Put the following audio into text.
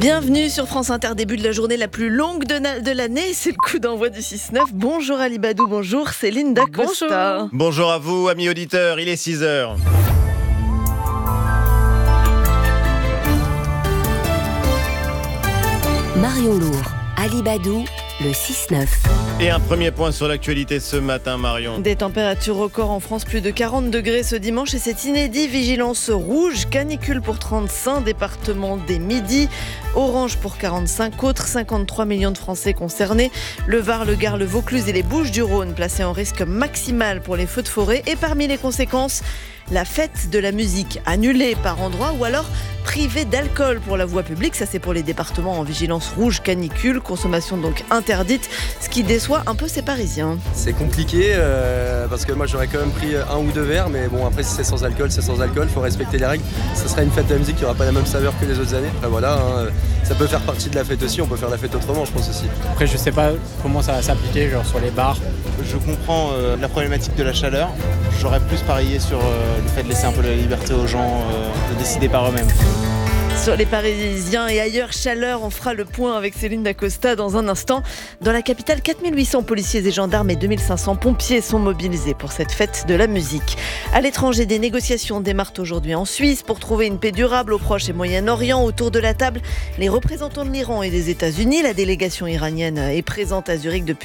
Bienvenue sur France Inter, début de la journée la plus longue de l'année. C'est le coup d'envoi du 6-9. Bonjour Ali Badou, bonjour Céline Dacosta. Bonjour à vous, amis auditeurs, il est 6h. Marion Lourd, Ali Badou, le 6-9. Et un premier point sur l'actualité ce matin, Marion. Des températures records en France, plus de 40 degrés ce dimanche et c'est inédit. Vigilance rouge, canicule pour 35 départements dès midi, orange pour 45 autres, 53 millions de Français concernés. Le Var, le Gard, le Vaucluse et les Bouches-du-Rhône placés en risque maximal pour les feux de forêt. Et parmi les conséquences, la fête de la musique annulée par endroits ou alors privée d'alcool pour la voie publique. Ça, c'est pour les départements en vigilance rouge canicule. Consommation donc interdite, ce qui déçoit un peu ces Parisiens. C'est compliqué parce que moi j'aurais quand même pris un ou deux verres, mais bon, après si c'est sans alcool, c'est sans alcool, faut respecter les règles. Ce sera une fête de la musique qui n'aura pas la même saveur que les autres années. Après voilà, ça peut faire partie de la fête aussi, on peut faire la fête autrement, je pense aussi. Après je sais pas comment ça va s'appliquer, genre sur les bars. Je comprends la problématique de la chaleur. J'aurais plus parié sur le fait de laisser un peu la liberté aux gens de décider par eux-mêmes. Sur les Parisiens et ailleurs, chaleur, on fera le point avec Céline Dacosta dans un instant. Dans la capitale, 4800 policiers et gendarmes et 2500 pompiers sont mobilisés pour cette fête de la musique. À l'étranger, des négociations démarrent aujourd'hui en Suisse pour trouver une paix durable au Proche et Moyen-Orient. Autour de la table, les représentants de l'Iran et des États-Unis. La délégation iranienne est présente à Zurich depuis